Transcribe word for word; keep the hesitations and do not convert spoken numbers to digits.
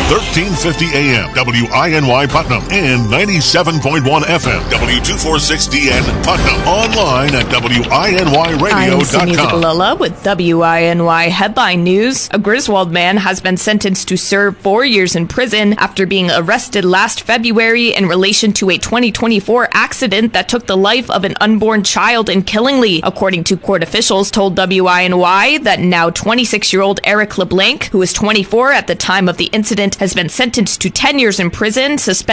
thirteen fifty A M, W I N Y Putnam, and ninety-seven point one F M, W two forty-six D N Putnam. Online at W I N Y radio dot com. I'm Sydney Zagalilla with W I N Y Headline News. A Griswold man has been sentenced to serve four years in prison after being arrested last February in relation to a twenty twenty-four accident that took the life of an unborn child in Killingly. According to court officials told W I N Y that now twenty-six-year-old Eric LeBlanc, who was twenty-four at the time of the incident, has been sentenced to ten years in prison, suspended